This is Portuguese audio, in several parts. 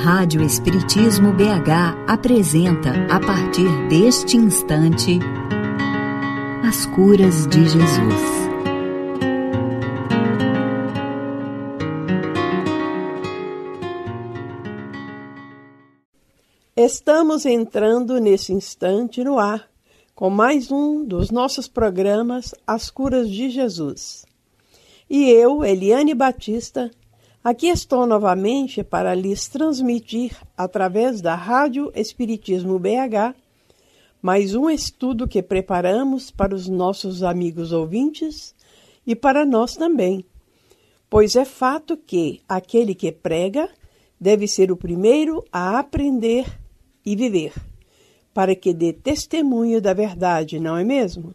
Rádio Espiritismo BH apresenta, a partir deste instante, As Curas de Jesus. Estamos entrando nesse instante no ar com mais um dos nossos programas As Curas de Jesus. E eu, Eliane Batista, aqui estou novamente para lhes transmitir, através da Rádio Espiritismo BH, mais um estudo que preparamos para os nossos amigos ouvintes e para nós também. Pois é fato que aquele que prega deve ser o primeiro a aprender e viver, para que dê testemunho da verdade, não é mesmo?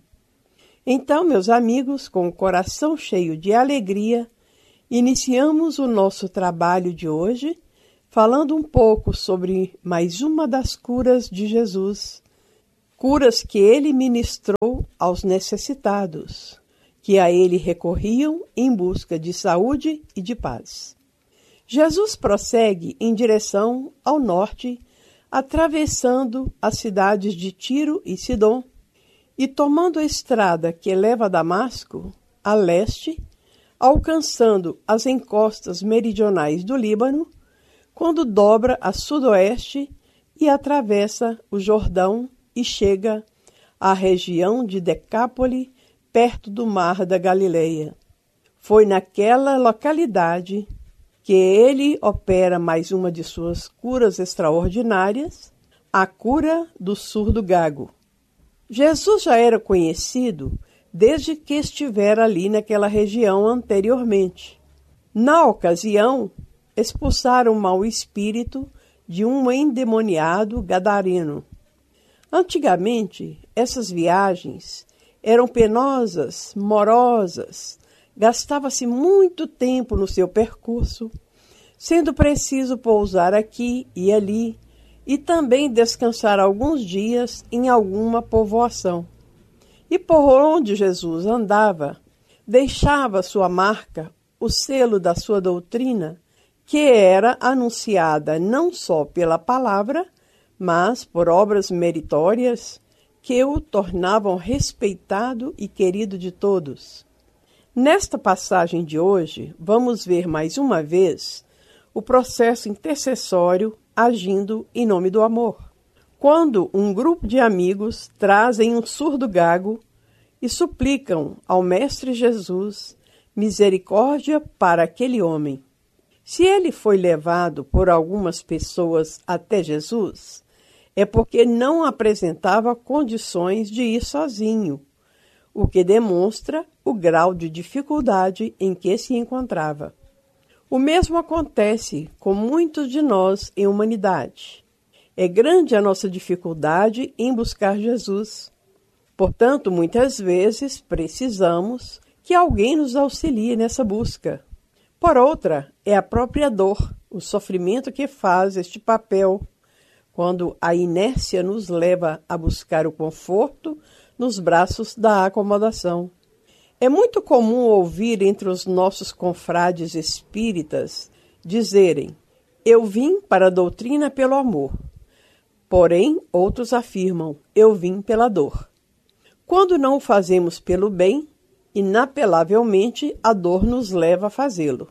Então, meus amigos, com o coração cheio de alegria, iniciamos o nosso trabalho de hoje falando um pouco sobre mais uma das curas de Jesus, curas que ele ministrou aos necessitados, que a ele recorriam em busca de saúde e de paz. Jesus prossegue em direção ao norte, atravessando as cidades de Tiro e Sidom, e tomando a estrada que leva a Damasco, a leste, alcançando as encostas meridionais do Líbano, quando dobra a sudoeste e atravessa o Jordão e chega à região de Decápole, perto do Mar da Galileia. Foi naquela localidade que ele opera mais uma de suas curas extraordinárias, a cura do surdo gago. Jesus já era conhecido desde que estivera ali naquela região anteriormente. Na ocasião, expulsaram o mau espírito de um endemoniado gadareno. Antigamente, essas viagens eram penosas, morosas, gastava-se muito tempo no seu percurso, sendo preciso pousar aqui e ali, e também descansar alguns dias em alguma povoação. E por onde Jesus andava, deixava sua marca, o selo da sua doutrina, que era anunciada não só pela palavra, mas por obras meritórias que o tornavam respeitado e querido de todos. Nesta passagem de hoje, vamos ver mais uma vez o processo intercessório agindo em nome do amor. Quando um grupo de amigos trazem um surdo gago e suplicam ao Mestre Jesus misericórdia para aquele homem. Se ele foi levado por algumas pessoas até Jesus, é porque não apresentava condições de ir sozinho, o que demonstra o grau de dificuldade em que se encontrava. O mesmo acontece com muitos de nós em humanidade. É grande a nossa dificuldade em buscar Jesus. Portanto, muitas vezes precisamos que alguém nos auxilie nessa busca. Por outra, é a própria dor, o sofrimento que faz este papel, quando a inércia nos leva a buscar o conforto nos braços da acomodação. É muito comum ouvir entre os nossos confrades espíritas dizerem: eu vim para a doutrina pelo amor. Porém, outros afirmam: eu vim pela dor. Quando não o fazemos pelo bem, inapelavelmente a dor nos leva a fazê-lo.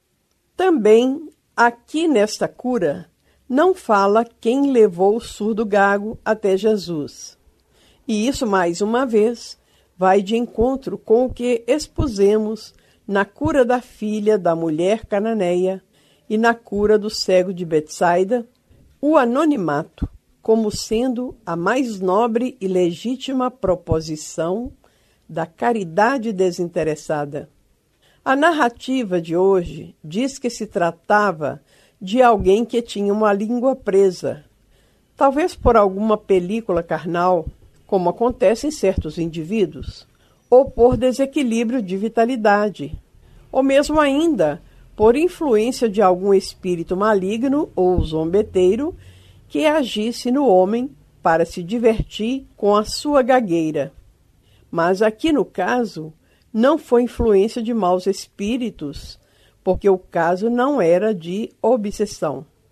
Também, aqui nesta cura, não fala quem levou o surdo gago até Jesus. E isso, mais uma vez, vai de encontro com o que expusemos na cura da filha da mulher cananeia e na cura do cego de Betsaida, o anonimato como sendo a mais nobre e legítima proposição da caridade desinteressada. A narrativa de hoje diz que se tratava de alguém que tinha uma língua presa, talvez por alguma película carnal, como acontece em certos indivíduos, ou por desequilíbrio de vitalidade, ou mesmo ainda por influência de algum espírito maligno ou zombeteiro que agisse no homem para se divertir com a sua gagueira. Mas aqui no caso, não foi influência de maus espíritos, porque o caso não era de obsessão,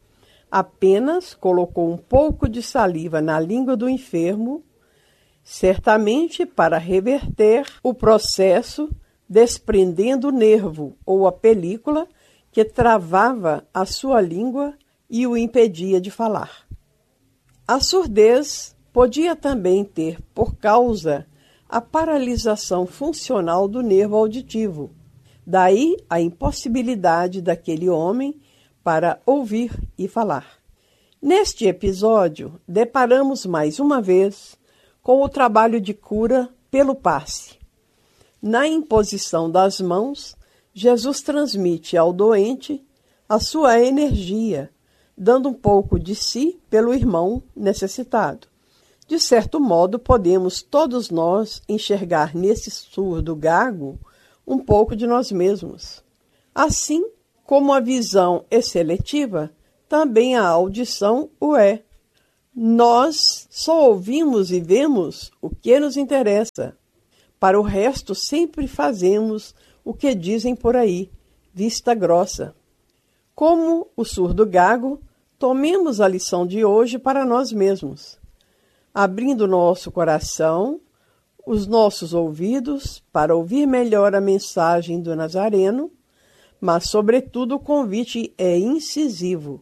Apenas colocou um pouco de saliva na língua do enfermo, certamente para reverter o processo, desprendendo o nervo ou a película que travava a sua língua e o impedia de falar. A surdez podia também ter por causa a paralisação funcional do nervo auditivo. Daí a impossibilidade daquele homem para ouvir e falar. Neste episódio, deparamos mais uma vez com o trabalho de cura pelo passe. Na imposição das mãos, Jesus transmite ao doente a sua energia, dando um pouco de si pelo irmão necessitado. De certo modo, podemos todos nós enxergar nesse surdo gago um pouco de nós mesmos. Assim como a visão é seletiva, também a audição o é. Nós só ouvimos e vemos o que nos interessa. Para o resto, sempre fazemos o que dizem por aí, vista grossa. Como o surdo gago, tomemos a lição de hoje para nós mesmos, abrindo nosso coração, os nossos ouvidos, para ouvir melhor a mensagem do Nazareno, mas, sobretudo, o convite é incisivo.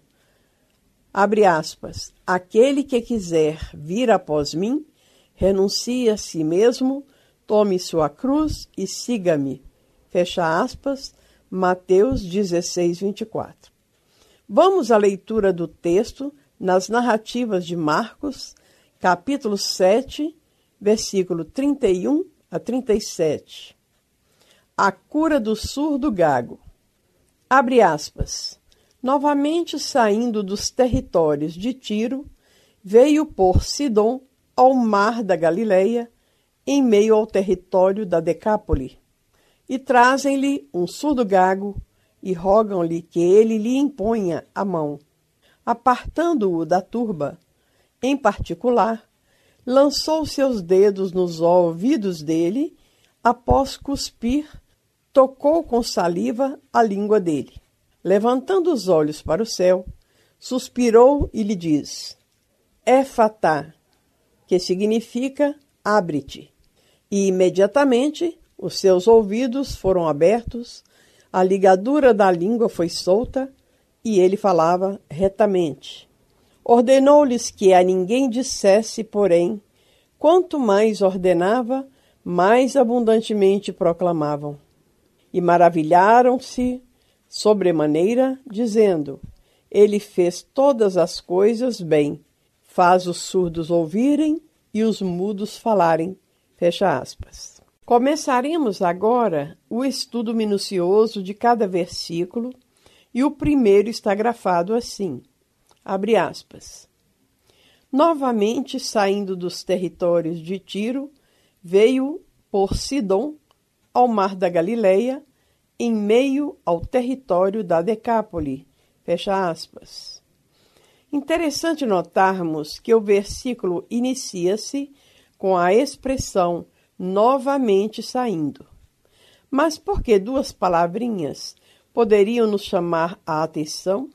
Abre aspas. Aquele que quiser vir após mim, renuncie a si mesmo, tome sua cruz e siga-me. Fecha aspas, Mateus 16, 24. Vamos à leitura do texto nas narrativas de Marcos, capítulo 7, versículo 31 a 37. A cura do surdo gago. Abre aspas. Novamente saindo dos territórios de Tiro, veio por Sidom ao mar da Galileia, em meio ao território da Decápole, e trazem-lhe um surdo gago e rogam-lhe que ele lhe imponha a mão. Apartando-o da turba, em particular, lançou seus dedos nos ouvidos dele, após cuspir, tocou com saliva a língua dele. Levantando os olhos para o céu, suspirou e lhe diz, Éfatá, que significa abre-te. E imediatamente os seus ouvidos foram abertos, a ligadura da língua foi solta e ele falava retamente. Ordenou-lhes que a ninguém dissesse, porém, quanto mais ordenava, mais abundantemente proclamavam. E maravilharam-se sobremaneira, dizendo, ele fez todas as coisas bem, faz os surdos ouvirem e os mudos falarem. Fecha aspas. Começaremos agora o estudo minucioso de cada versículo, e o primeiro está grafado assim, abre aspas. Novamente saindo dos territórios de Tiro, veio por Sidom ao mar da Galileia, em meio ao território da Decápole. Fecha aspas. Interessante notarmos que o versículo inicia-se com a expressão novamente saindo. Mas por que duas palavrinhas poderiam nos chamar a atenção?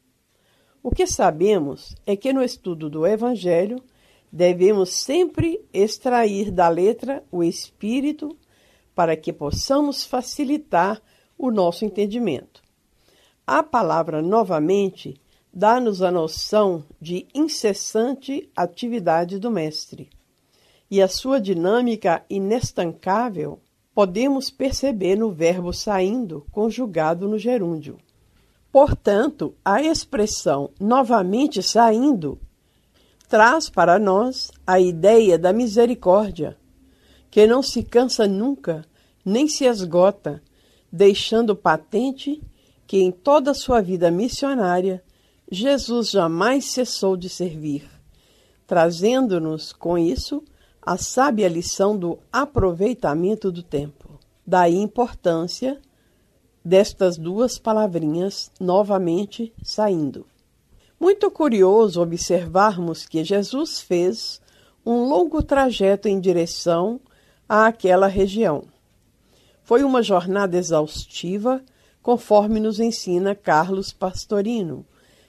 O que sabemos é que no estudo do Evangelho devemos sempre extrair da letra o espírito para que possamos facilitar o nosso entendimento. A palavra novamente dá-nos a noção de incessante atividade do mestre. E a sua dinâmica inestancável podemos perceber no verbo saindo, conjugado no gerúndio. Portanto, a expressão novamente saindo traz para nós a ideia da misericórdia, que não se cansa nunca, nem se esgota, deixando patente que em toda a sua vida missionária, Jesus jamais cessou de servir, trazendo-nos com isso a sábia lição do aproveitamento do tempo. Daí a importância destas duas palavrinhas novamente saindo. Muito curioso observarmos que Jesus fez um longo trajeto em direção àquela região. Foi uma jornada exaustiva, conforme nos ensina Carlos Pastorino,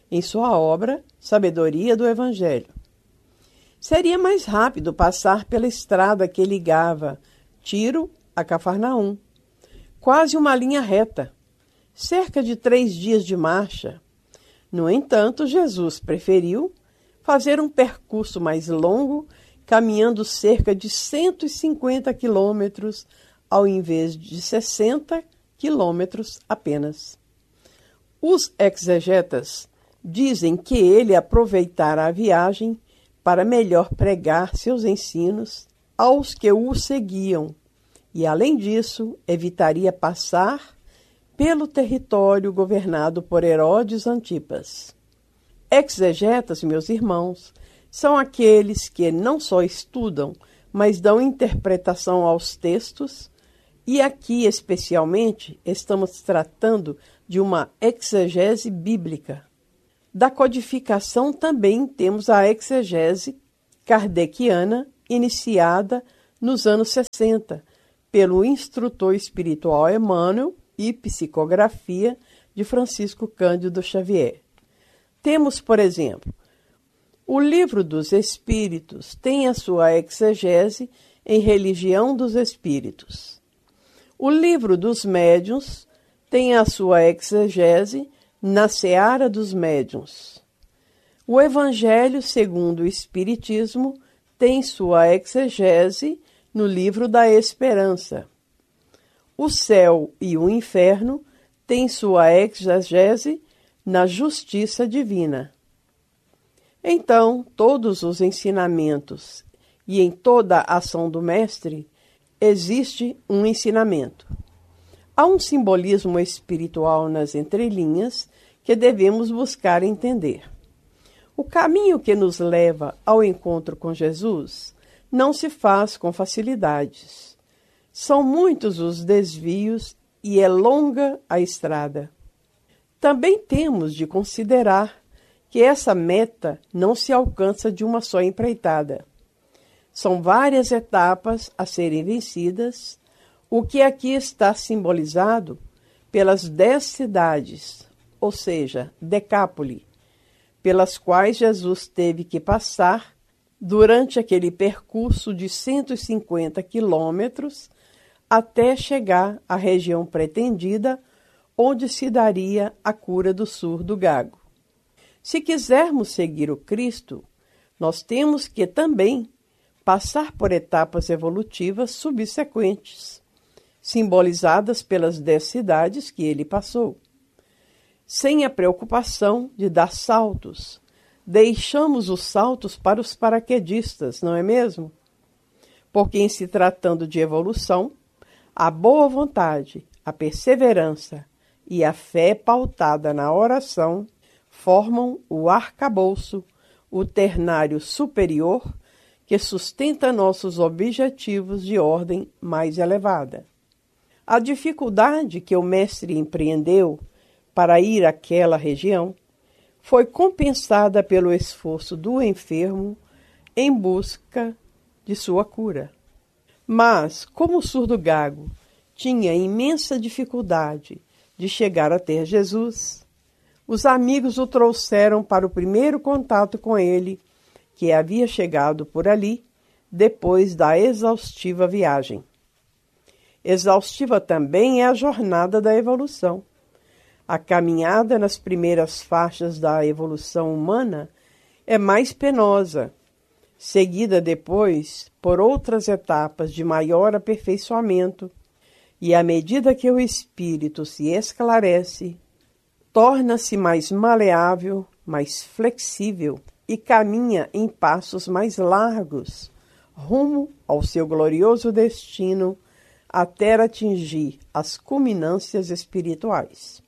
em sua obra Sabedoria do Evangelho. Seria mais rápido passar pela estrada que ligava Tiro a Cafarnaum, quase uma linha reta, cerca de 3 dias de marcha. No entanto, Jesus preferiu fazer um percurso mais longo, caminhando cerca de 150 quilômetros ao invés de 60 quilômetros apenas. Os exegetas dizem que ele aproveitara a viagem para melhor pregar seus ensinos aos que o seguiam e, além disso, evitaria passar pelo território governado por Herodes Antipas. Exegetas, meus irmãos, são aqueles que não só estudam, mas dão interpretação aos textos, e aqui, especialmente, estamos tratando de uma exegese bíblica. Da codificação também temos a exegese kardeciana, iniciada nos anos 60, pelo instrutor espiritual Emmanuel e psicografia de Francisco Cândido Xavier. Temos, por exemplo, o Livro dos Espíritos tem a sua exegese em Religião dos Espíritos. O Livro dos Médiuns tem a sua exegese na Seara dos Médiuns. O Evangelho segundo o Espiritismo tem sua exegese no Livro da Esperança. O Céu e o Inferno têm sua exegese na Justiça Divina. Então, todos os ensinamentos e em toda a ação do Mestre existe um ensinamento. Há um simbolismo espiritual nas entrelinhas que devemos buscar entender. O caminho que nos leva ao encontro com Jesus não se faz com facilidades. São muitos os desvios e é longa a estrada. Também temos de considerar que essa meta não se alcança de uma só empreitada. São várias etapas a serem vencidas, o que aqui está simbolizado pelas 10 cidades, ou seja, Decápole, pelas quais Jesus teve que passar durante aquele percurso de 150 quilômetros até chegar à região pretendida, onde se daria a cura do surdo gago. Se quisermos seguir o Cristo, nós temos que também passar por etapas evolutivas subsequentes, simbolizadas pelas 10 cidades que ele passou. Sem a preocupação de dar saltos, deixamos os saltos para os paraquedistas, não é mesmo? Porque, em se tratando de evolução, a boa vontade, a perseverança e a fé pautada na oração formam o arcabouço, o ternário superior que sustenta nossos objetivos de ordem mais elevada. A dificuldade que o mestre empreendeu para ir àquela região foi compensada pelo esforço do enfermo em busca de sua cura. Mas, como o surdo gago tinha imensa dificuldade de chegar até Jesus, os amigos o trouxeram para o primeiro contato com ele, que havia chegado por ali depois da exaustiva viagem. Exaustiva também é a jornada da evolução. A caminhada nas primeiras faixas da evolução humana é mais penosa, seguida depois por outras etapas de maior aperfeiçoamento, e à medida que o espírito se esclarece, torna-se mais maleável, mais flexível e caminha em passos mais largos, rumo ao seu glorioso destino, até atingir as culminâncias espirituais.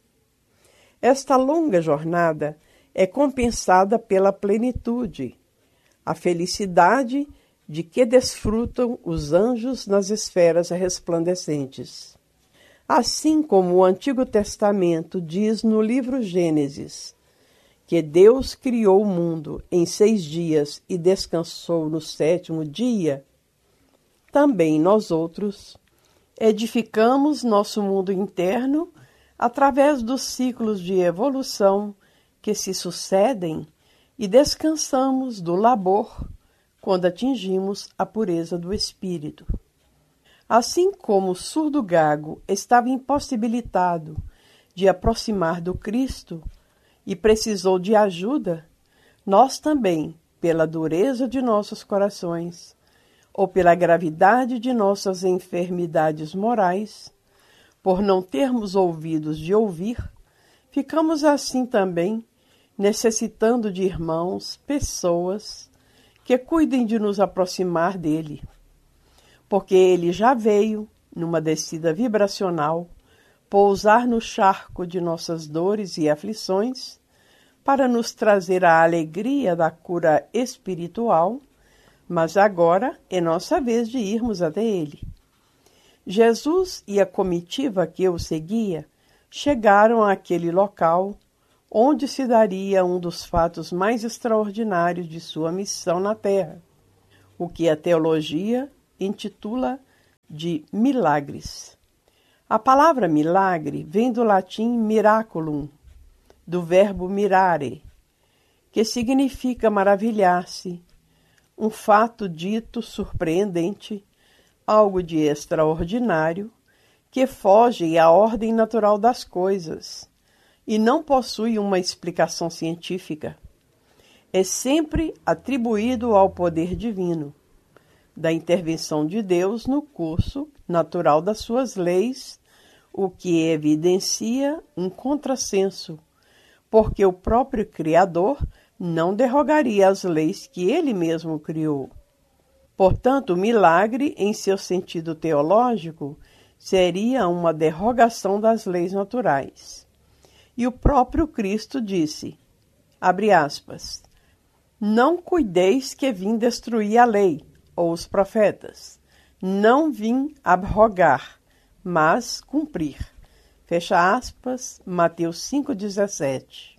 Esta longa jornada é compensada pela plenitude, a felicidade de que desfrutam os anjos nas esferas resplandecentes. Assim como o Antigo Testamento diz no livro Gênesis, que Deus criou o mundo em 6 dias e descansou no 7º dia, também nós outros edificamos nosso mundo interno através dos ciclos de evolução que se sucedem e descansamos do labor quando atingimos a pureza do espírito. Assim como o surdo gago estava impossibilitado de aproximar do Cristo e precisou de ajuda, nós também, pela dureza de nossos corações ou pela gravidade de nossas enfermidades morais, por não termos ouvidos de ouvir, ficamos assim também necessitando de irmãos, pessoas que cuidem de nos aproximar dele, porque ele já veio, numa descida vibracional, pousar no charco de nossas dores e aflições, para nos trazer a alegria da cura espiritual, mas agora é nossa vez de irmos até ele. Jesus e a comitiva que o seguia chegaram àquele local onde se daria um dos fatos mais extraordinários de sua missão na Terra, o que a teologia intitula de milagres. A palavra milagre vem do latim miraculum, do verbo mirare, que significa maravilhar-se, um fato dito surpreendente, algo de extraordinário, que foge à ordem natural das coisas e não possui uma explicação científica. É sempre atribuído ao poder divino, da intervenção de Deus no curso natural das suas leis, o que evidencia um contrassenso, porque o próprio Criador não derrogaria as leis que ele mesmo criou. Portanto, o milagre, em seu sentido teológico, seria uma derrogação das leis naturais. E o próprio Cristo disse, abre aspas, não cuideis que vim destruir a lei, ou os profetas. Não vim abrogar, mas cumprir. Fecha aspas, Mateus 5,17.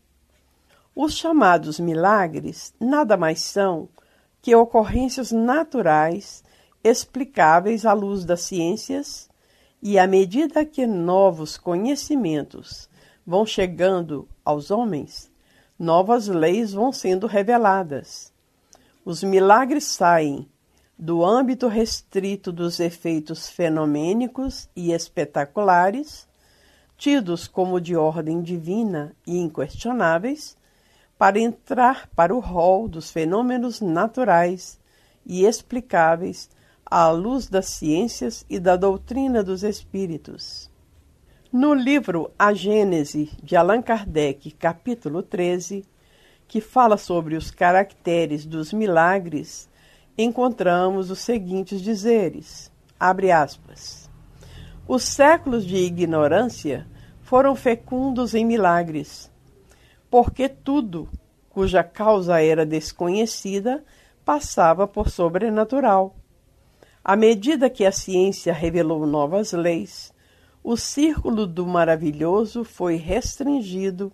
Os chamados milagres nada mais são que ocorrências naturais explicáveis à luz das ciências e à medida que novos conhecimentos vão chegando aos homens, novas leis vão sendo reveladas. Os milagres saem do âmbito restrito dos efeitos fenomênicos e espetaculares, tidos como de ordem divina e inquestionáveis, para entrar para o rol dos fenômenos naturais e explicáveis à luz das ciências e da doutrina dos espíritos. No livro A Gênese, de Allan Kardec, capítulo 13, que fala sobre os caracteres dos milagres, encontramos os seguintes dizeres, abre aspas, os séculos de ignorância foram fecundos em milagres, porque tudo, cuja causa era desconhecida, passava por sobrenatural. À medida que a ciência revelou novas leis, o círculo do maravilhoso foi restringido,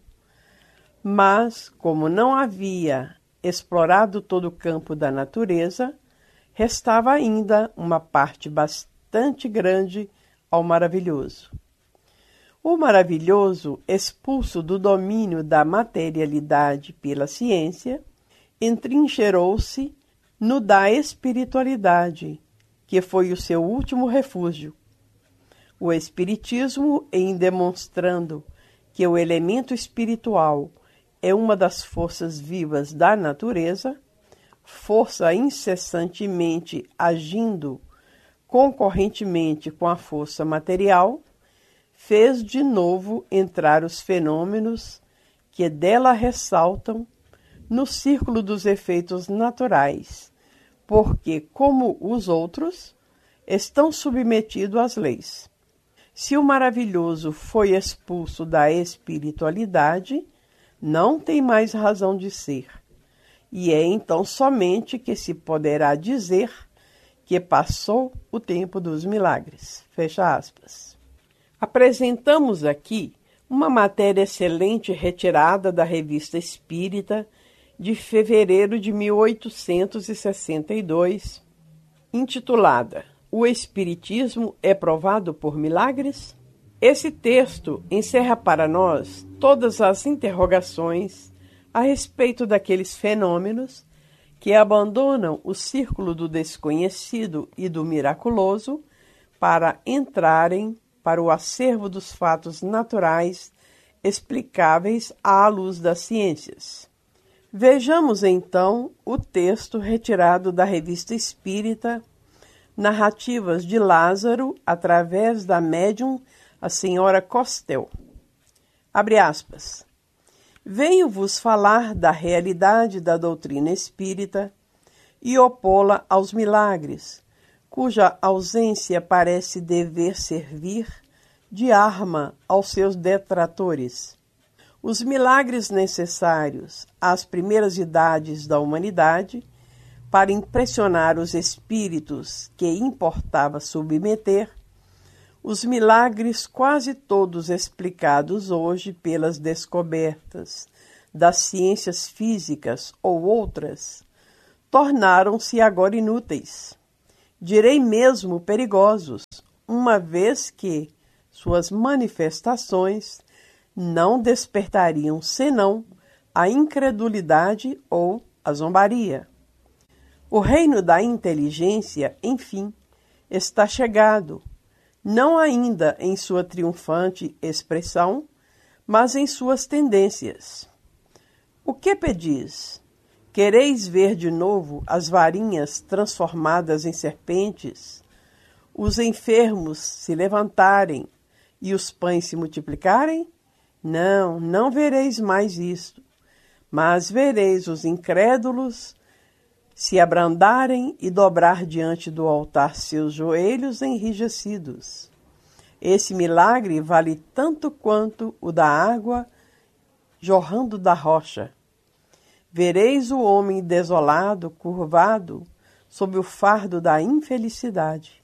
mas, como não havia explorado todo o campo da natureza, restava ainda uma parte bastante grande ao maravilhoso. O maravilhoso, expulso do domínio da materialidade pela ciência, entrincheirou-se no da espiritualidade, que foi o seu último refúgio. O Espiritismo, em demonstrando que o elemento espiritual é uma das forças vivas da natureza, força incessantemente agindo concorrentemente com a força material, fez de novo entrar os fenômenos que dela ressaltam no círculo dos efeitos naturais, porque, como os outros, estão submetidos às leis. Se o maravilhoso foi expulso da espiritualidade, não tem mais razão de ser, e é então somente que se poderá dizer que passou o tempo dos milagres. Fecha aspas. Apresentamos aqui uma matéria excelente retirada da Revista Espírita de fevereiro de 1862, intitulada O Espiritismo é provado por milagres? Esse texto encerra para nós todas as interrogações a respeito daqueles fenômenos que abandonam o círculo do desconhecido e do miraculoso para entrarem para o acervo dos fatos naturais explicáveis à luz das ciências. Vejamos então o texto retirado da Revista Espírita, Narrativas de Lázaro através da médium a senhora Costel. Abre aspas. Venho-vos falar da realidade da doutrina espírita e opô-la aos milagres, cuja ausência parece dever servir de arma aos seus detratores. Os milagres necessários às primeiras idades da humanidade para impressionar os espíritos que importava submeter, os milagres quase todos explicados hoje pelas descobertas das ciências físicas ou outras, tornaram-se agora inúteis, direi mesmo perigosos, uma vez que suas manifestações não despertariam senão a incredulidade ou a zombaria. O reino da inteligência, enfim, está chegado, não ainda em sua triunfante expressão, mas em suas tendências. O que pedis? Quereis ver de novo as varinhas transformadas em serpentes, os enfermos se levantarem e os pães se multiplicarem? Não, não vereis mais isto, mas vereis os incrédulos se abrandarem e dobrar diante do altar seus joelhos enrijecidos. Esse milagre vale tanto quanto o da água jorrando da rocha. Vereis o homem desolado, curvado, sob o fardo da infelicidade.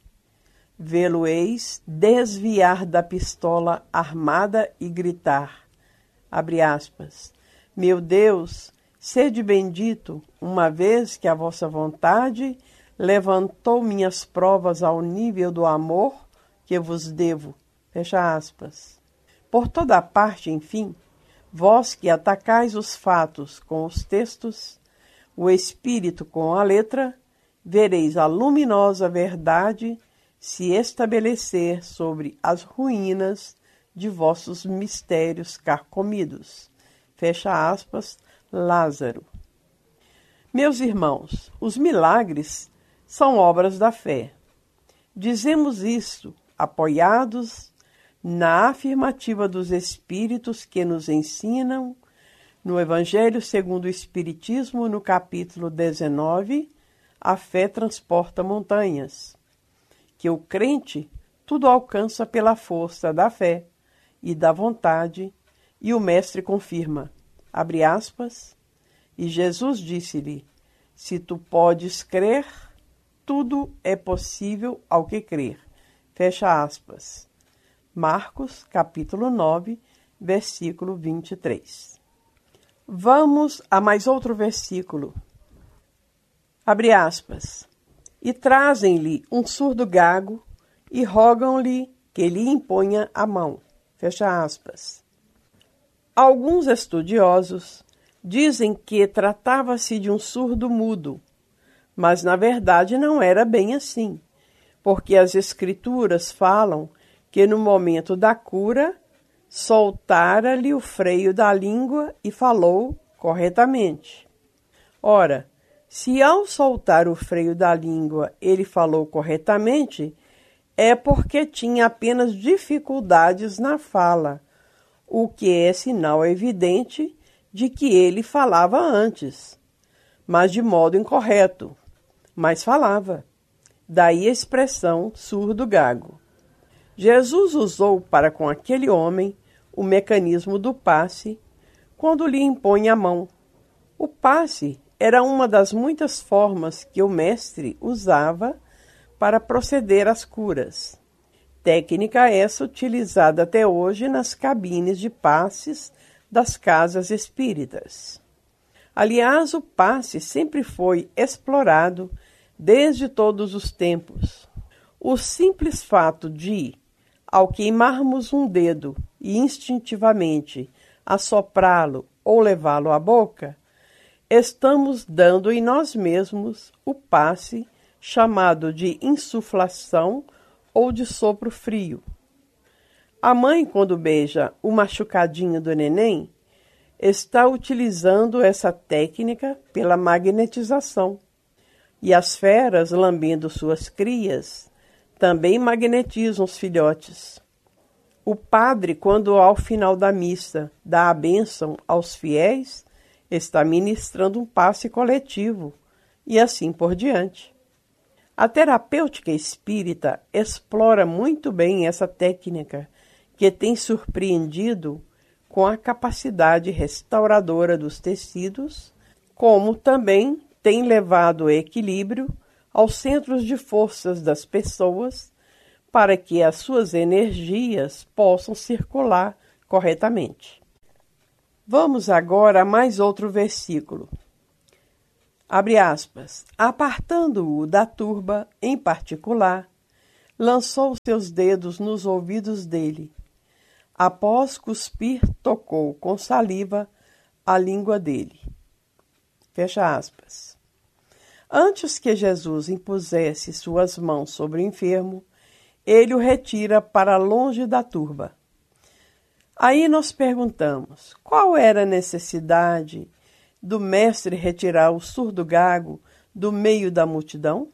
Vê-lo-eis desviar da pistola armada e gritar, abre aspas, meu Deus, sede bendito, uma vez que a vossa vontade levantou minhas provas ao nível do amor que vos devo. Fecha aspas. Por toda a parte, enfim, vós que atacais os fatos com os textos, o espírito com a letra, vereis a luminosa verdade se estabelecer sobre as ruínas de vossos mistérios carcomidos. Fecha aspas. Lázaro. Meus irmãos, os milagres são obras da fé. Dizemos isto apoiados na afirmativa dos Espíritos que nos ensinam no Evangelho segundo o Espiritismo, no capítulo 19, a fé transporta montanhas, que o crente tudo alcança pela força da fé e da vontade, e o Mestre confirma, abre aspas, e Jesus disse-lhe, se tu podes crer, tudo é possível ao que crer. Fecha aspas. Marcos, capítulo 9, versículo 23. Vamos a mais outro versículo. Abre aspas. E trazem-lhe um surdo gago e rogam-lhe que lhe imponha a mão. Fecha aspas. Alguns estudiosos dizem que tratava-se de um surdo mudo, mas na verdade não era bem assim, porque as Escrituras falam que no momento da cura soltara-lhe o freio da língua e falou corretamente. Ora, se ao soltar o freio da língua ele falou corretamente, é porque tinha apenas dificuldades na fala, o que é sinal evidente de que ele falava antes, mas de modo incorreto, mas falava. Daí a expressão surdo-gago. Jesus usou para com aquele homem o mecanismo do passe quando lhe impõe a mão. O passe era uma das muitas formas que o mestre usava para proceder às curas. Técnica essa utilizada até hoje nas cabines de passes das casas espíritas. Aliás, o passe sempre foi explorado desde todos os tempos. O simples fato de, ao queimarmos um dedo e instintivamente assoprá-lo ou levá-lo à boca, estamos dando em nós mesmos o passe chamado de insuflação ou de sopro frio. A mãe, quando beija o machucadinho do neném, está utilizando essa técnica pela magnetização. E as feras, lambendo suas crias, também magnetizam os filhotes. O padre, quando ao final da missa dá a bênção aos fiéis, está ministrando um passe coletivo, e assim por diante. A terapêutica espírita explora muito bem essa técnica, que tem surpreendido com a capacidade restauradora dos tecidos, como também tem levado o equilíbrio aos centros de forças das pessoas para que as suas energias possam circular corretamente. Vamos agora a mais outro versículo. Abre aspas. Apartando-o da turba, em particular, lançou seus dedos nos ouvidos dele. Após cuspir, tocou com saliva a língua dele. Fecha aspas. Antes que Jesus impusesse suas mãos sobre o enfermo, ele o retira para longe da turba. Aí nós perguntamos, qual era a necessidade do mestre retirar o surdo gago do meio da multidão?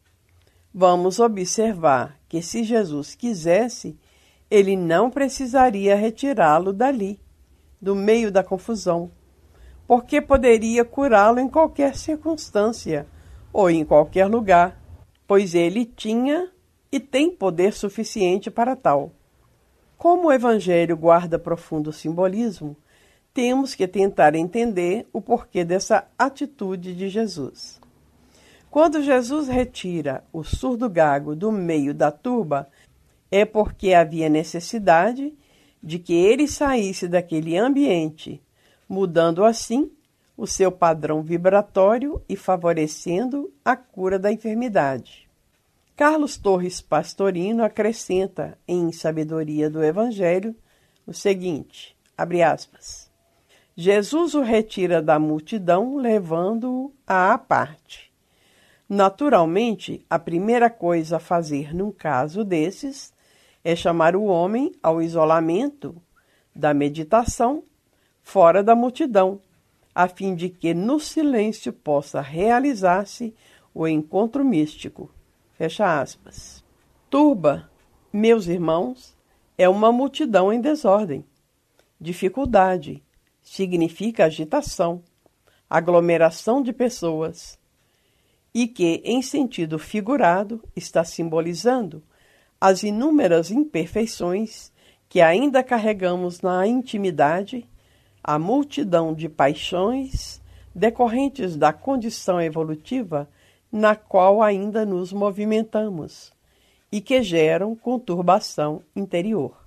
Vamos observar que se Jesus quisesse, ele não precisaria retirá-lo dali, do meio da confusão, porque poderia curá-lo em qualquer circunstância ou em qualquer lugar, pois ele tinha e tem poder suficiente para tal. Como o Evangelho guarda profundo simbolismo, temos que tentar entender o porquê dessa atitude de Jesus. Quando Jesus retira o surdo gago do meio da turba, é porque havia necessidade de que ele saísse daquele ambiente, mudando assim o seu padrão vibratório e favorecendo a cura da enfermidade. Carlos Torres Pastorino acrescenta em Sabedoria do Evangelho o seguinte, abre aspas, Jesus o retira da multidão, levando-o à parte. Naturalmente, a primeira coisa a fazer num caso desses é chamar o homem ao isolamento da meditação fora da multidão, a fim de que no silêncio possa realizar-se o encontro místico. Fecha aspas. Turba, meus irmãos, é uma multidão em desordem. Dificuldade significa agitação, aglomeração de pessoas, e que, em sentido figurado, está simbolizando as inúmeras imperfeições que ainda carregamos na intimidade, a multidão de paixões decorrentes da condição evolutiva na qual ainda nos movimentamos e que geram conturbação interior.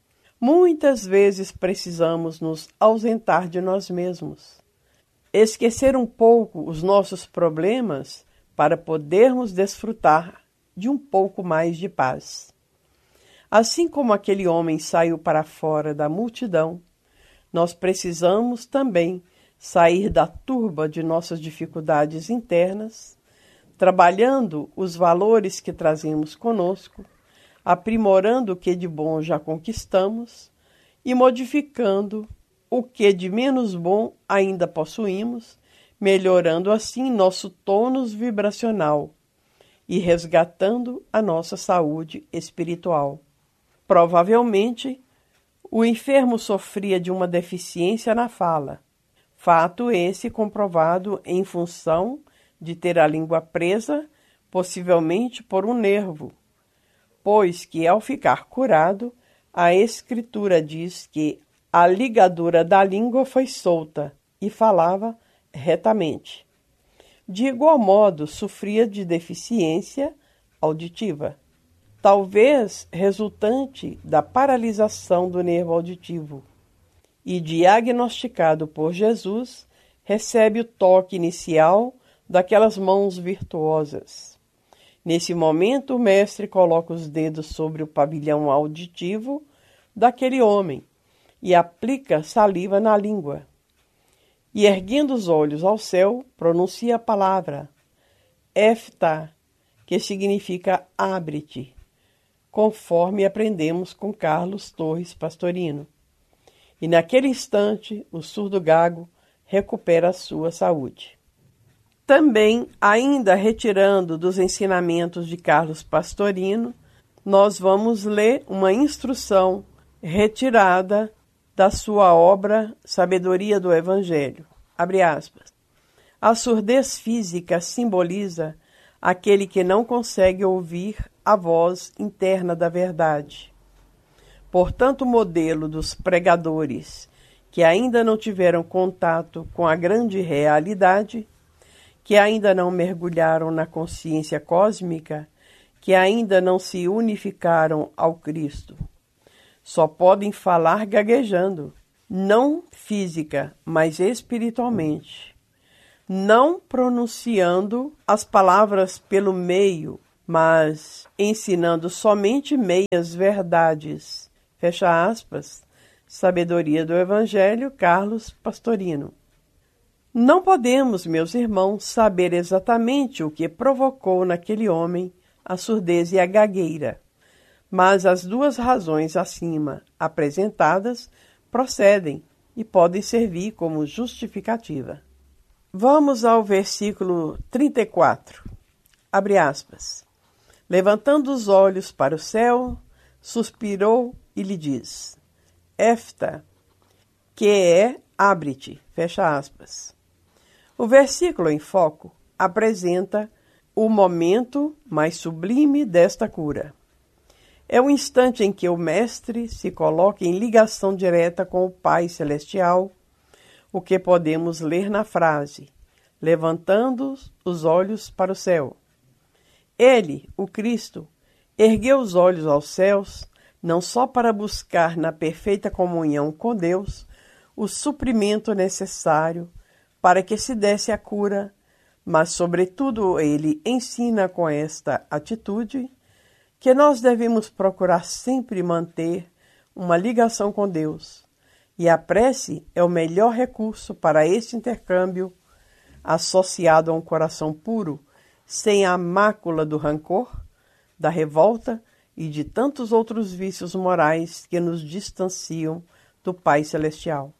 Muitas vezes precisamos nos ausentar de nós mesmos, esquecer um pouco os nossos problemas para podermos desfrutar de um pouco mais de paz. Assim como aquele homem saiu para fora da multidão, nós precisamos também sair da turba de nossas dificuldades internas, trabalhando os valores que trazemos conosco, aprimorando o que de bom já conquistamos e modificando o que de menos bom ainda possuímos, melhorando assim nosso tônus vibracional e resgatando a nossa saúde espiritual. Provavelmente, o enfermo sofria de uma deficiência na fala, fato esse comprovado em função de ter a língua presa, possivelmente por um nervo, pois que, ao ficar curado, a Escritura diz que a ligadura da língua foi solta e falava retamente. De igual modo, sofria de deficiência auditiva, talvez resultante da paralisação do nervo auditivo, e diagnosticado por Jesus, recebe o toque inicial daquelas mãos virtuosas. Nesse momento, o mestre coloca os dedos sobre o pavilhão auditivo daquele homem e aplica saliva na língua. e, erguendo os olhos ao céu, pronuncia a palavra Eftá, que significa abre-te, conforme aprendemos com Carlos Torres Pastorino. E naquele instante, o surdo gago recupera a sua saúde. Também, ainda retirando dos ensinamentos de Carlos Pastorino, nós vamos ler uma instrução retirada da sua obra Sabedoria do Evangelho. Abre aspas. A surdez física simboliza aquele que não consegue ouvir a voz interna da verdade. Portanto, o modelo dos pregadores que ainda não tiveram contato com a grande realidade, que ainda não mergulharam na consciência cósmica, que ainda não se unificaram ao Cristo, só podem falar gaguejando, não física, mas espiritualmente, não pronunciando as palavras pelo meio, mas ensinando somente meias verdades. Fecha aspas. Sabedoria do Evangelho, Carlos Pastorino. Não podemos, meus irmãos, saber exatamente o que provocou naquele homem a surdez e a gagueira, mas as duas razões acima apresentadas procedem e podem servir como justificativa. Vamos ao versículo 34. Abre aspas. Levantando os olhos para o céu, suspirou e lhe diz: Eftá, que é abre-te. Fecha aspas. O versículo em foco apresenta o momento mais sublime desta cura. É o instante em que o Mestre se coloca em ligação direta com o Pai Celestial, o que podemos ler na frase, levantando os olhos para o céu. Ele, o Cristo, ergueu os olhos aos céus, não só para buscar na perfeita comunhão com Deus o suprimento necessário para que se desse a cura, mas, sobretudo, ele ensina com esta atitude que nós devemos procurar sempre manter uma ligação com Deus, e a prece é o melhor recurso para esse intercâmbio, associado a um coração puro, sem a mácula do rancor, da revolta e de tantos outros vícios morais que nos distanciam do Pai Celestial.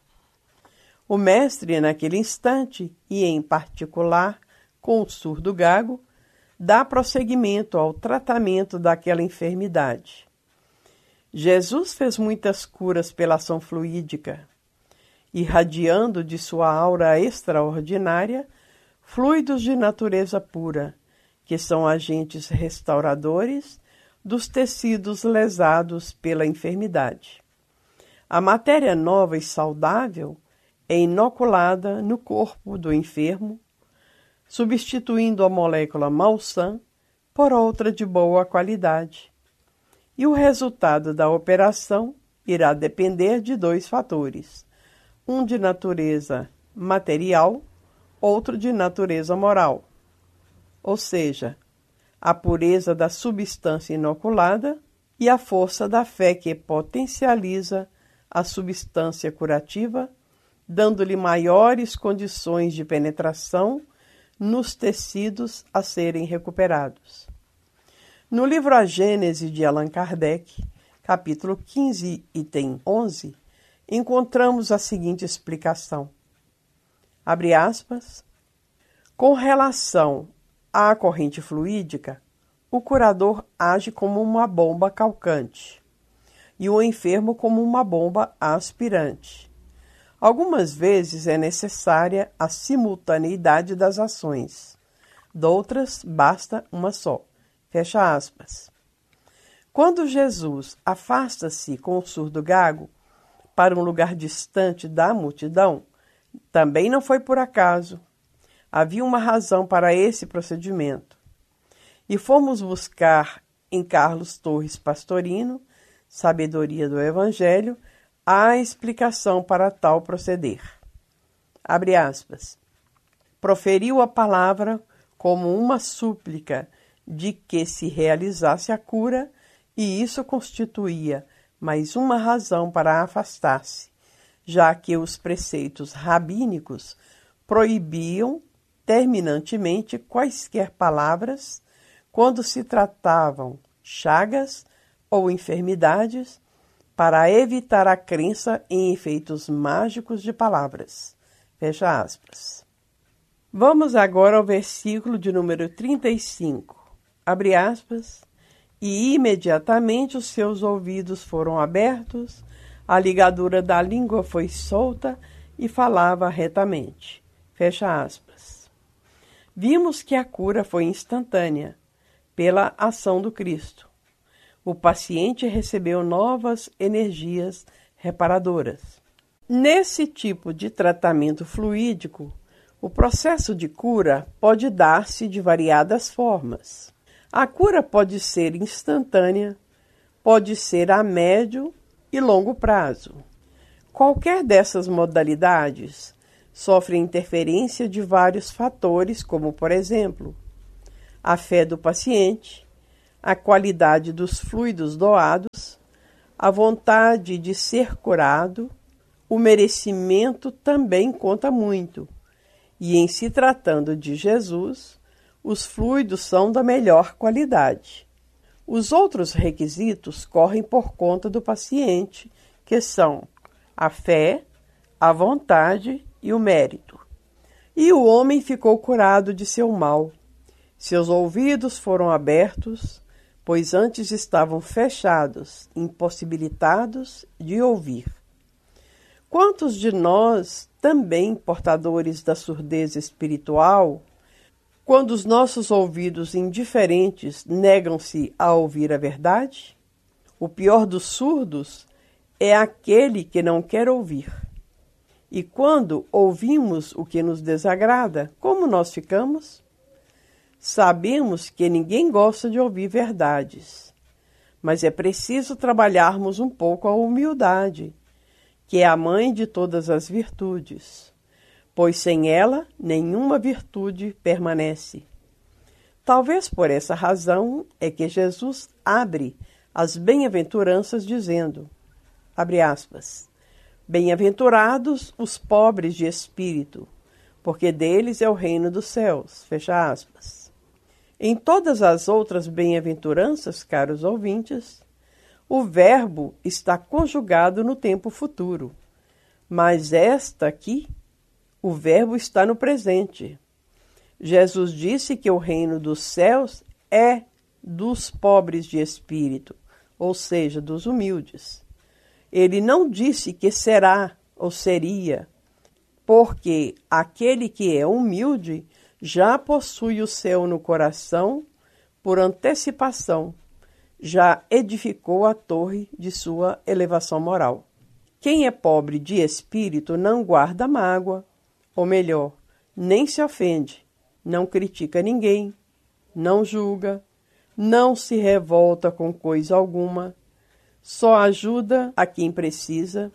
O Mestre, naquele instante, e em particular com o surdo gago, dá prosseguimento ao tratamento daquela enfermidade. Jesus fez muitas curas pela ação fluídica, irradiando de sua aura extraordinária fluidos de natureza pura, que são agentes restauradores dos tecidos lesados pela enfermidade. A matéria nova e saudável é inoculada no corpo do enfermo, substituindo a molécula malsã por outra de boa qualidade. E o resultado da operação irá depender de dois fatores, um de natureza material, outro de natureza moral, ou seja, a pureza da substância inoculada e a força da fé que potencializa a substância curativa, dando-lhe maiores condições de penetração nos tecidos a serem recuperados. No livro A Gênese de Allan Kardec, capítulo 15, item 11, encontramos a seguinte explicação. Abre aspas. Com relação à corrente fluídica, o curador age como uma bomba calcante e o enfermo como uma bomba aspirante. Algumas vezes é necessária a simultaneidade das ações, doutras basta uma só. Fecha aspas. Quando Jesus afasta-se com o surdo gago para um lugar distante da multidão, também não foi por acaso. Havia uma razão para esse procedimento. E fomos buscar em Carlos Torres Pastorino, Sabedoria do Evangelho, a explicação para tal proceder. Abre aspas. Proferiu a palavra como uma súplica de que se realizasse a cura, e isso constituía mais uma razão para afastar-se, já que os preceitos rabínicos proibiam terminantemente quaisquer palavras quando se tratavam chagas ou enfermidades, para evitar a crença em efeitos mágicos de palavras. Fecha aspas. Vamos agora ao versículo de número 35. Abre aspas. E imediatamente os seus ouvidos foram abertos, a ligadura da língua foi solta e falava retamente. Fecha aspas. Vimos que a cura foi instantânea, pela ação do Cristo. O paciente recebeu novas energias reparadoras. Nesse tipo de tratamento fluídico, o processo de cura pode dar-se de variadas formas. A cura pode ser instantânea, pode ser a médio e longo prazo. Qualquer dessas modalidades sofre interferência de vários fatores, como, por exemplo, a fé do paciente, a qualidade dos fluidos doados, a vontade de ser curado, o merecimento também conta muito. E em se tratando de Jesus, os fluidos são da melhor qualidade. Os outros requisitos correm por conta do paciente, que são a fé, a vontade e o mérito. E o homem ficou curado de seu mal. Seus ouvidos foram abertos, pois antes estavam fechados, impossibilitados de ouvir. Quantos de nós, também portadores da surdez espiritual, quando os nossos ouvidos indiferentes negam-se a ouvir a verdade? O pior dos surdos é aquele que não quer ouvir. E quando ouvimos o que nos desagrada, como nós ficamos? Sabemos que ninguém gosta de ouvir verdades, mas é preciso trabalharmos um pouco a humildade, que é a mãe de todas as virtudes, pois sem ela nenhuma virtude permanece. Talvez por essa razão é que Jesus abre as bem-aventuranças dizendo, abre aspas, bem-aventurados os pobres de espírito, porque deles é o reino dos céus, fecha aspas. Em todas as outras bem-aventuranças, caros ouvintes, o verbo está conjugado no tempo futuro, mas esta aqui, o verbo está no presente. Jesus disse que o reino dos céus é dos pobres de espírito, ou seja, dos humildes. Ele não disse que será ou seria, porque aquele que é humilde já possui o céu no coração por antecipação, já edificou a torre de sua elevação moral. Quem é pobre de espírito não guarda mágoa, ou melhor, nem se ofende, não critica ninguém, não julga, não se revolta com coisa alguma, só ajuda a quem precisa,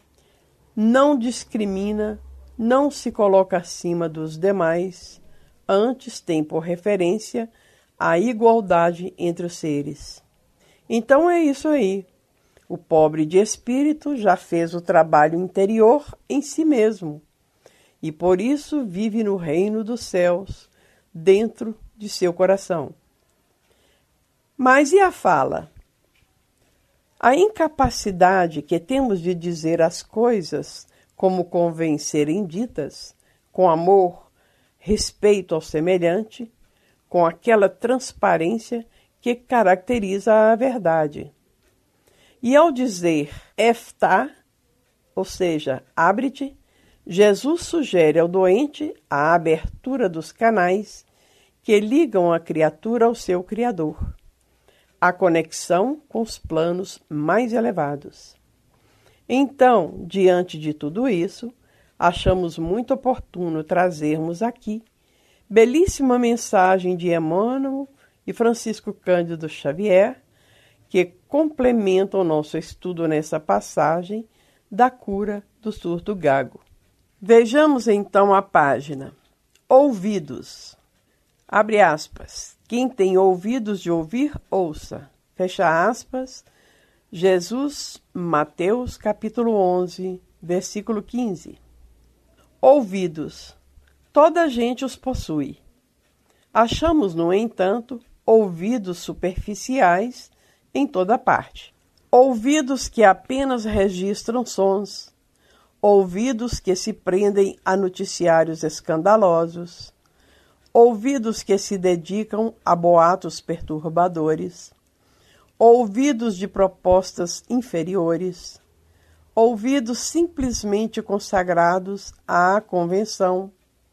não discrimina, não se coloca acima dos demais, antes tem por referência a igualdade entre os seres. Então é isso aí. O pobre de espírito já fez o trabalho interior em si mesmo e por isso vive no reino dos céus, dentro de seu coração. Mas e a fala? A incapacidade que temos de dizer as coisas como convém serem ditas, com amor, respeito ao semelhante, com aquela transparência que caracteriza a verdade. E ao dizer eftá, ou seja, abre-te, Jesus sugere ao doente a abertura dos canais que ligam a criatura ao seu Criador, a conexão com os planos mais elevados. Então, diante de tudo isso, achamos muito oportuno trazermos aqui belíssima mensagem de Emmanuel e Francisco Cândido Xavier, que complementam o nosso estudo nessa passagem da cura do surdo gago. Vejamos então a página. Ouvidos. Abre aspas. Quem tem ouvidos de ouvir, ouça. Fecha aspas. Jesus, Mateus, capítulo 11, versículo 15. Ouvidos. Toda a gente os possui. Achamos, no entanto, ouvidos superficiais em toda parte. Ouvidos que apenas registram sons. Ouvidos que se prendem a noticiários escandalosos. Ouvidos que se dedicam a boatos perturbadores. Ouvidos de propostas inferiores. Ouvidos simplesmente consagrados à convenção.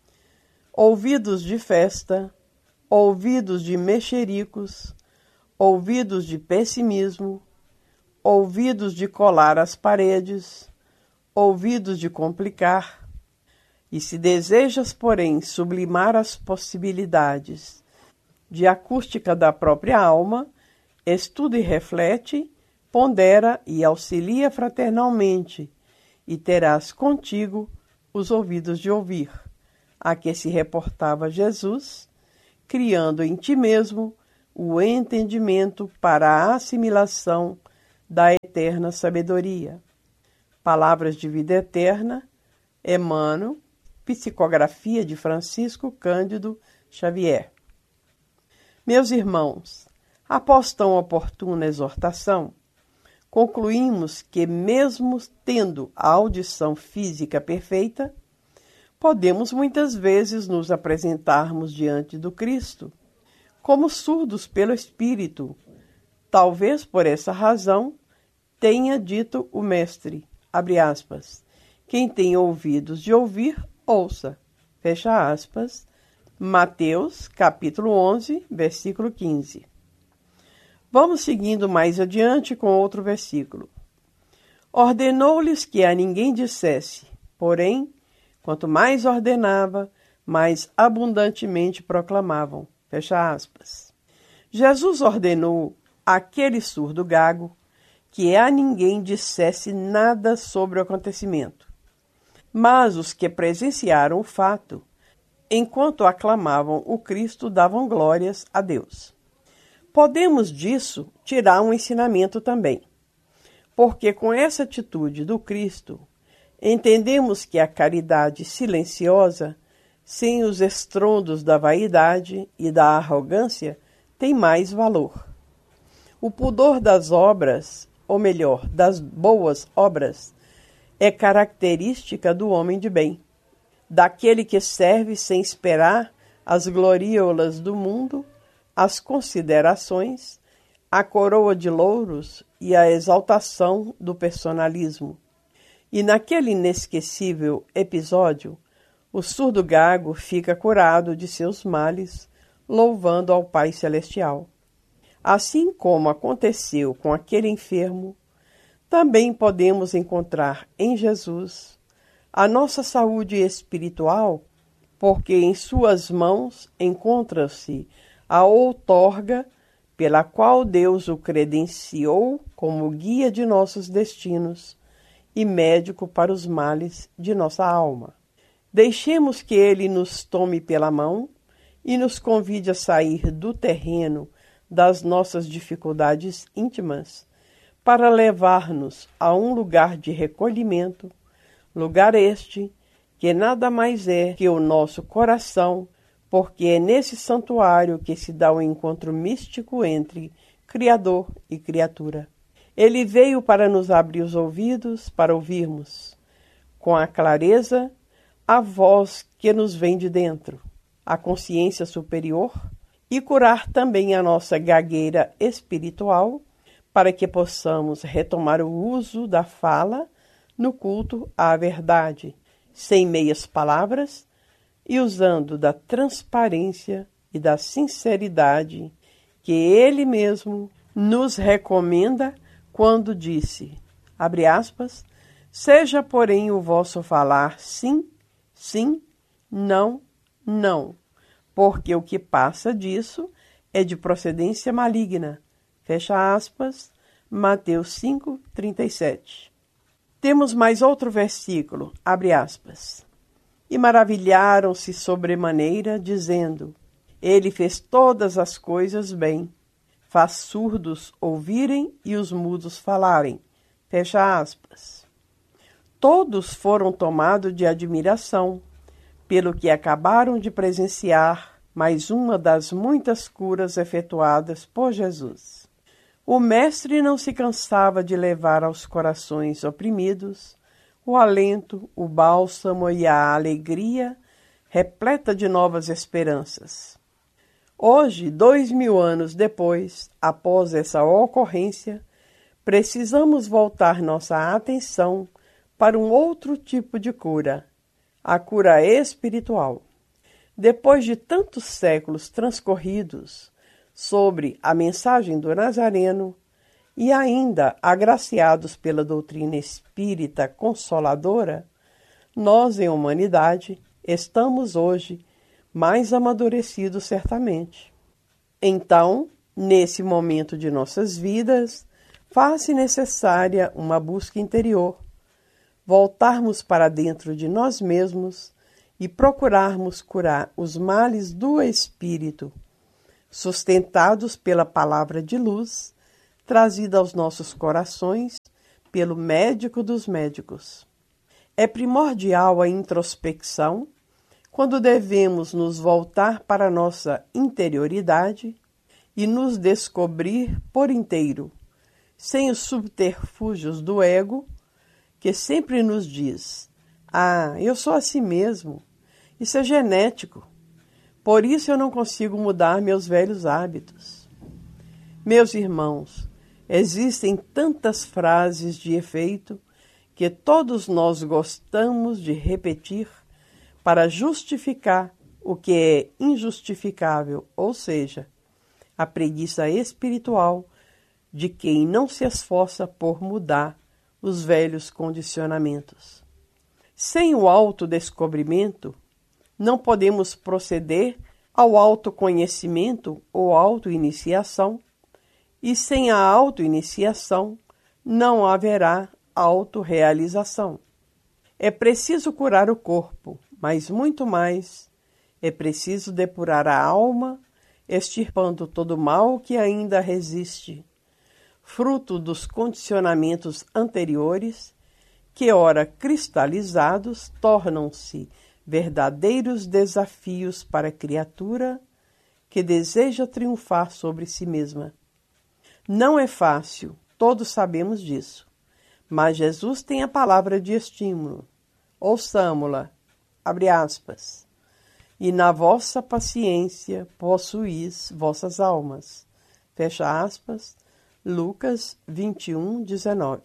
Ouvidos de festa. Ouvidos de mexericos. Ouvidos de pessimismo. Ouvidos de colar as paredes. Ouvidos de complicar. E se desejas, porém, sublimar as possibilidades de acústica da própria alma, estuda e reflete, pondera e auxilia fraternalmente, e terás contigo os ouvidos de ouvir, a que se reportava Jesus, criando em ti mesmo o entendimento para a assimilação da eterna sabedoria. Palavras de vida eterna, Emmanuel, psicografia de Francisco Cândido Xavier. Meus irmãos, após tão oportuna exortação, concluímos que, mesmo tendo a audição física perfeita, podemos muitas vezes nos apresentarmos diante do Cristo como surdos pelo Espírito. Talvez por essa razão tenha dito o Mestre, abre aspas, quem tem ouvidos de ouvir, ouça, fecha aspas, Mateus, capítulo 11, versículo 15. Vamos seguindo mais adiante com outro versículo. Ordenou-lhes que a ninguém dissesse, porém, quanto mais ordenava, mais abundantemente proclamavam, fecha aspas. Jesus ordenou àquele surdo gago que a ninguém dissesse nada sobre o acontecimento. Mas os que presenciaram o fato, enquanto aclamavam o Cristo, davam glórias a Deus. Podemos disso tirar um ensinamento também, porque com essa atitude do Cristo, entendemos que a caridade silenciosa, sem os estrondos da vaidade e da arrogância, tem mais valor. O pudor das obras, ou melhor, das boas obras, é característica do homem de bem, daquele que serve sem esperar as gloriolas do mundo, as considerações, a coroa de louros e a exaltação do personalismo. E naquele inesquecível episódio, o surdo gago fica curado de seus males, louvando ao Pai Celestial. Assim como aconteceu com aquele enfermo, também podemos encontrar em Jesus a nossa saúde espiritual, porque em suas mãos encontra-se a outorga pela qual Deus o credenciou como guia de nossos destinos e médico para os males de nossa alma. Deixemos que Ele nos tome pela mão e nos convide a sair do terreno das nossas dificuldades íntimas para levar-nos a um lugar de recolhimento, lugar este que nada mais é que o nosso coração, porque é nesse santuário que se dá o encontro místico entre Criador e criatura. Ele veio para nos abrir os ouvidos, para ouvirmos, com a clareza, a voz que nos vem de dentro, a consciência superior, e curar também a nossa gagueira espiritual, para que possamos retomar o uso da fala no culto à verdade, sem meias palavras, e usando da transparência e da sinceridade que Ele mesmo nos recomenda quando disse, abre aspas, seja, porém, o vosso falar sim, sim, não, não, porque o que passa disso é de procedência maligna, fecha aspas, Mateus 5, 37. Temos mais outro versículo, abre aspas. E maravilharam-se sobremaneira, dizendo, Ele fez todas as coisas bem, faz surdos ouvirem e os mudos falarem. Fecha aspas. Todos foram tomados de admiração pelo que acabaram de presenciar mais uma das muitas curas efetuadas por Jesus. O Mestre não se cansava de levar aos corações oprimidos o alento, o bálsamo e a alegria repleta de novas esperanças. Hoje, 2000 anos depois, após essa ocorrência, precisamos voltar nossa atenção para um outro tipo de cura, a cura espiritual. Depois de tantos séculos transcorridos sobre a mensagem do Nazareno e ainda agraciados pela doutrina espírita consoladora, nós, em humanidade, estamos hoje mais amadurecidos certamente. Então, nesse momento de nossas vidas, faz-se necessária uma busca interior, voltarmos para dentro de nós mesmos e procurarmos curar os males do espírito, sustentados pela palavra de luz, trazida aos nossos corações pelo médico dos médicos. É primordial a introspecção quando devemos nos voltar para nossa interioridade e nos descobrir por inteiro, sem os subterfúgios do ego, que sempre nos diz: "Ah, eu sou assim mesmo, isso é genético, por isso eu não consigo mudar meus velhos hábitos." Meus irmãos, existem tantas frases de efeito que todos nós gostamos de repetir para justificar o que é injustificável, ou seja, a preguiça espiritual de quem não se esforça por mudar os velhos condicionamentos. Sem o autodescobrimento, não podemos proceder ao autoconhecimento ou autoiniciação, e sem a autoiniciação não haverá autorrealização. É preciso curar o corpo, mas muito mais, é preciso depurar a alma, extirpando todo o mal que ainda resiste, fruto dos condicionamentos anteriores, que, ora cristalizados, tornam-se verdadeiros desafios para a criatura que deseja triunfar sobre si mesma. Não é fácil, todos sabemos disso, mas Jesus tem a palavra de estímulo. Ouçamo-la, abre aspas, "e na vossa paciência possuís vossas almas", fecha aspas, Lucas 21, 19.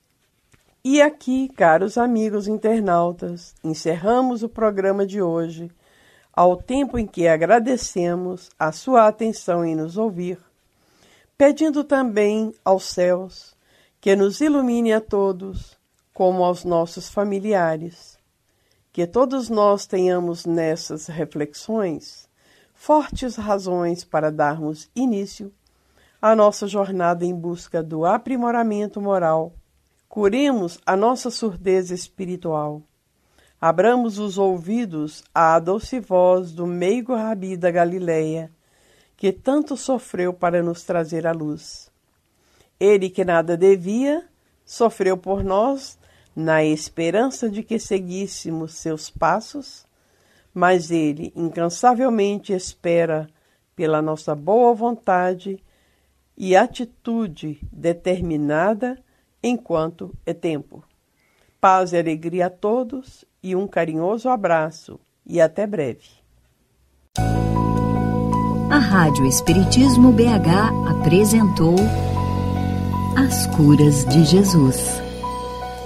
E aqui, caros amigos internautas, encerramos o programa de hoje, ao tempo em que agradecemos a sua atenção em nos ouvir, pedindo também aos céus que nos ilumine a todos, como aos nossos familiares, que todos nós tenhamos nessas reflexões fortes razões para darmos início à nossa jornada em busca do aprimoramento moral. Curemos a nossa surdez espiritual. Abramos os ouvidos à doce voz do meigo Rabi da Galileia, que tanto sofreu para nos trazer a luz. Ele, que nada devia, sofreu por nós, na esperança de que seguíssemos seus passos, mas ele incansavelmente espera pela nossa boa vontade e atitude determinada enquanto é tempo. Paz e alegria a todos e um carinhoso abraço e até breve. A Rádio Espiritismo BH apresentou As Curas de Jesus.